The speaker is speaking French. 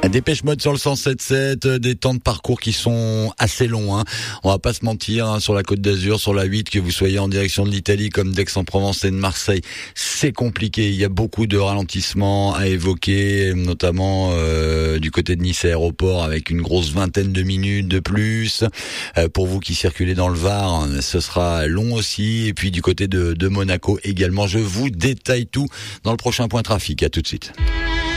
Dépêche Mode sur le 107.7, des temps de parcours qui sont assez longs, hein. On va pas se mentir, hein, sur la Côte d'Azur, sur la 8, que vous soyez en direction de l'Italie comme d'Aix-en-Provence et de Marseille, c'est compliqué. Il y a beaucoup de ralentissements à évoquer, notamment du côté de Nice Aéroport avec une grosse vingtaine de minutes de plus. Pour vous qui circulez dans le Var, ce sera long aussi. Et puis du côté de Monaco également. Je vous détaille tout dans le prochain point trafic. À tout de suite.